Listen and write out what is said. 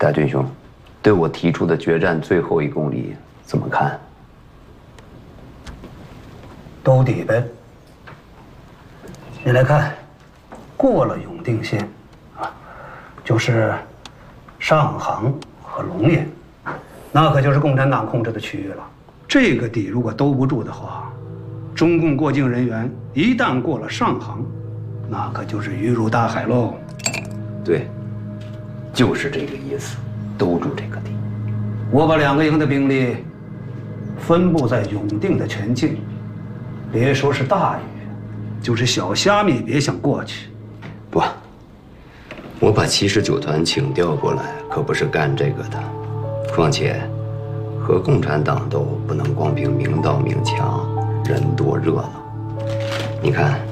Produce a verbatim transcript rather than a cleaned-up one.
大军兄，对我提出的决战最后一公里怎么看？ 兜底呗。你来看，过了永定县，啊，就是上杭和龙岩，那可就是共产党控制的区域了。这个底如果兜不住的话，中共过境人员一旦过了上杭，那可就是鱼入大海喽。 对，就是这个意思，兜住这个底。 我把两个营的兵力分布在永定的全境，别说是大鱼，就是小虾米别想过去。 不，我把七十九团请调过来，可不是干这个的。况且，和共产党斗不能光凭明刀明枪、人多热闹。你看。